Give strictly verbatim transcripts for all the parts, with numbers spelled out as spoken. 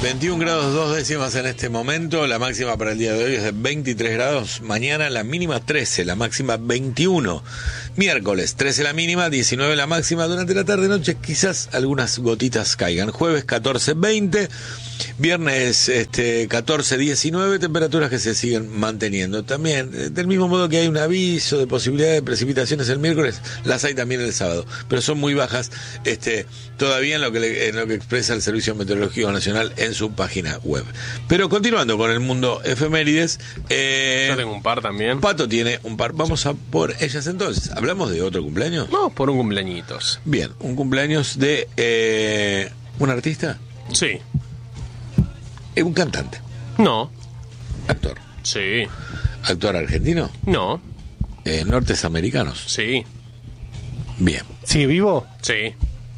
veintiún grados dos décimas en este momento, la máxima para el día de hoy es de veintitrés grados, mañana la mínima trece, la máxima veintiuno, miércoles trece la mínima, diecinueve la máxima, durante la tarde-noche quizás algunas gotitas caigan, jueves catorce veinte, viernes este, catorce diecinueve, temperaturas que se siguen manteniendo. También, eh, del mismo modo que hay un aviso de posibilidad de precipitaciones el miércoles, las hay también el sábado, pero son muy bajas este, todavía en lo que le, en lo que expresa el Servicio Meteorológico Nacional en su página web. Pero continuando con el mundo efemérides, eh, yo tengo un par también. Pato tiene un par, vamos a por ellas entonces. ¿Hablamos de otro cumpleaños? No, por un cumpleañitos. Bien, un cumpleaños de eh, un artista. Sí. Eh, un cantante. No. Actor. Sí. ¿Actor argentino? No. Eh, ¿Norteamericanos? Sí. Bien. ¿Sigue vivo? Sí.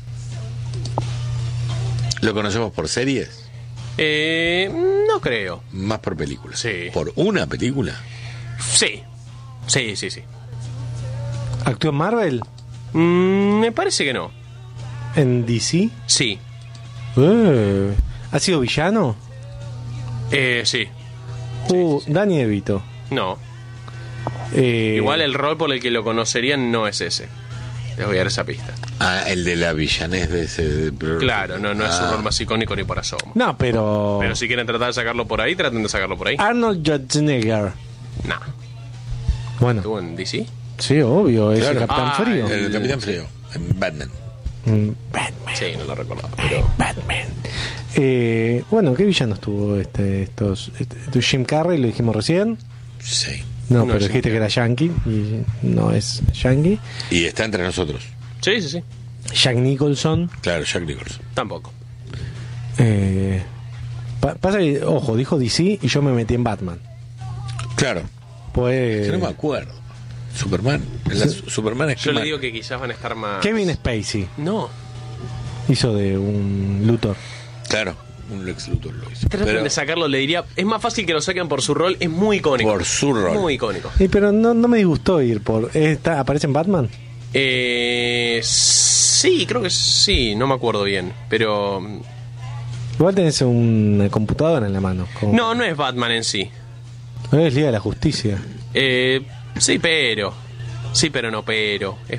¿Lo conocemos por series? Eh, no creo. Más por películas. Sí. ¿Por una película? Sí. Sí, sí, sí. ¿Actuó en Marvel? Mm, me parece que no. ¿En D C? Sí. Eh, ¿Ha sido villano? Eh, sí. Uh, sí, sí. Danny DeVito. No. Eh, Igual el rol por el que lo conocerían no es ese. Les voy a dar esa pista. Ah, el de la villanés de ese... Claro, no, no es ah. un rol más icónico ni por asomo. No, pero... Pero si quieren tratar de sacarlo por ahí, traten de sacarlo por ahí. Arnold Schwarzenegger. Nah. Bueno, ¿Estuvo en D C? sí, obvio, es Claro. el Capitán Ah, Frío. El Capitán Frío, en Batman. Mm, Batman. Sí, no lo recordaba. Pero... Batman. Eh, bueno, ¿qué villanos tuvo este, estos? Este, Jim Carrey, lo dijimos recién. Sí. No, No, pero Jim dijiste que era yankee y no es yankee. Y está entre nosotros. Sí, sí, sí. Jack Nicholson. Claro, Jack Nicholson. Tampoco. Eh, pa- pasa que, ojo, dijo D C y yo me metí en Batman. Claro. Pues Yo no me acuerdo. Superman. La, Superman es Yo le que digo que quizás van a estar más... Kevin Spacey No. hizo de un Luthor. Claro, un Lex Luthor lo hizo. Traten Pero de sacarlo, le diría... Es más fácil que lo saquen por su rol. Es muy icónico. por su rol. Muy icónico. Eh, pero no, no me disgustó ir por... Está, ¿aparece en Batman? Eh, sí, creo que sí. No me acuerdo bien. Pero... Igual tenés una computadora en la mano. como- No, no es Batman en sí. Es Liga de la Justicia. Eh, sí, pero... Sí, pero no, pero... Es...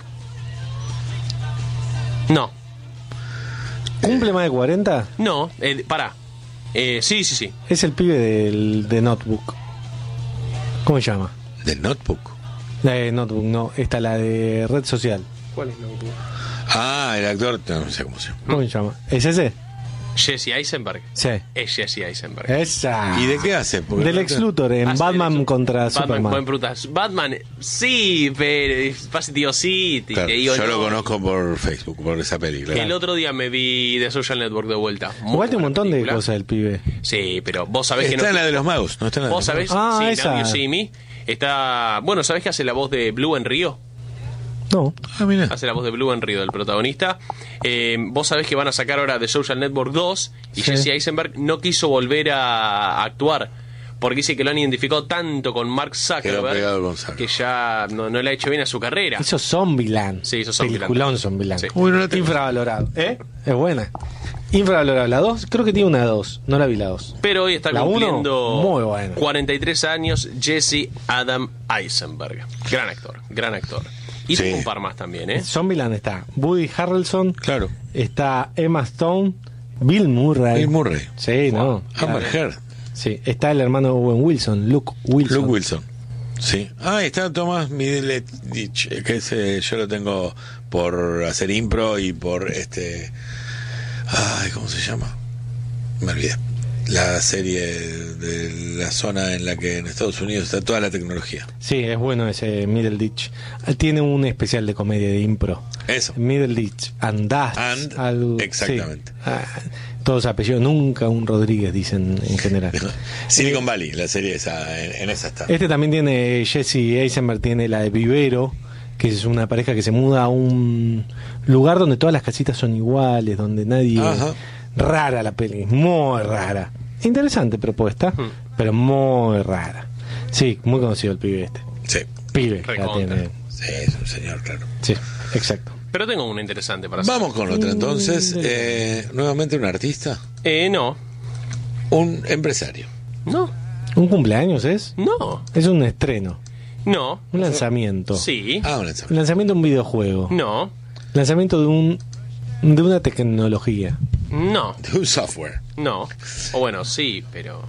No. ¿Cumple más de cuarenta? No, eh, pará. Eh, sí, sí, sí. Es el pibe del, de Notebook. ¿Cómo se llama? Del Notebook. La de Notebook, no. Esta, la de Red Social. ¿Cuál es? No, Ah, el actor, no sé cómo se llama. ¿Cómo se llama? ¿Es ese? Jesse Eisenberg. Sí. Es Jesse Eisenberg. Esa. ¿Y de qué hace? Porque Del no ex te- Luthor en Ah, sí, Batman de hecho. contra Batman, Superman. buen brutas. Batman, sí, pero Fast Tío City. Claro, te digo, yo no. lo conozco por Facebook, por esa película. El otro día me vi The Social Network de vuelta. Muy Igual tiene un buena montón de película. cosas del pibe. Sí, pero vos sabés que Está no. en la de los magos, ¿no está en la de Vos los sabés, Ah, sí, esa. Now You See Me. Está. Bueno, ¿sabés que hace la voz de Blue en Río? No. magos? Ah, mira. Hace la voz de Blue en Río, del protagonista. Eh, vos sabés que van a sacar ahora The Social Network dos y Sí. Jesse Eisenberg no quiso volver a actuar porque dice que lo han identificado tanto con Mark Quedó Zuckerberg pegado con Zuckerberg. que ya no, no le ha hecho bien a su carrera. Hizo Zombieland. Sí, hizo Zombieland. Peliculón Zombieland. Sí. Uy, no la tengo. Infravalorado. ¿Eh? Es buena. Infravalorado. La dos, creo que tiene una dos. No la vi la dos. Pero hoy está La uno, cumpliendo muy buena. cuarenta y tres años Jesse Adam Eisenberg. Gran actor, gran actor. Y Sí. tengo un par más también, ¿eh? Zombieland está Woody Harrelson. Claro. Está Emma Stone. Bill Murray. Bill Murray. Sí, no. Amber Heard. Sí, está el hermano de Owen Wilson, Luke Wilson. Luke Wilson. Sí. Ah, está Tomás Middleditch, que ese yo lo tengo por hacer impro y por este... Ay, ¿cómo se llama? Me olvidé. La serie de la zona en la que en Estados Unidos está toda la tecnología. Sí, es bueno ese Middleditch. Tiene un especial de comedia de impro. Eso. Middleditch and Dust. And, algo- exactamente. sí. Ah, todos apellidos, nunca un Rodríguez, dicen en general. Silicon Valley, la serie esa, en, en esa está. Este también tiene, Jesse Eisenberg tiene la de Vivero, que es una pareja que se muda a un lugar donde todas las casitas son iguales, donde nadie... Ajá. Rara la peli, muy rara. Interesante propuesta, Hmm. pero muy rara. Sí, muy conocido el pibe este. Sí. Pibe, la Recontra. tiene. Sí, es un señor, claro. Sí, exacto. Pero tengo una interesante para hacer. Vamos con otra entonces. Eh, nuevamente un artista. Eh, no. Un empresario. No, ¿Un cumpleaños es? no, Es un estreno, no. un lanzamiento. Sí, Ah, un Un lanzamiento. lanzamiento de un videojuego. no, Lanzamiento de un de una tecnología. no, De un software. no. O bueno, sí, pero...